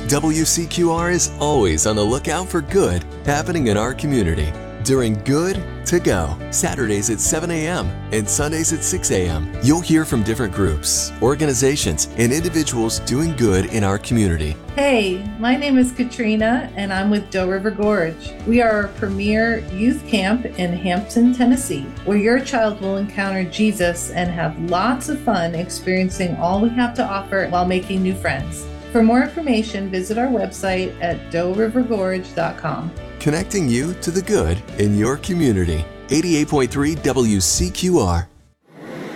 WCQR is always on the lookout for good happening in our community. During Good to Go, Saturdays at 7 a.m. and Sundays at 6 a.m., you'll hear from different groups, organizations, and individuals doing good in our community. Hey, my name is Katrina, and I'm with Doe River Gorge. We are a premier youth camp in Hampton, Tennessee, where your child will encounter Jesus and have lots of fun experiencing all we have to offer while making new friends. For more information, visit our website at doerivergorge.com. Connecting you to the good in your community. 88.3 WCQR.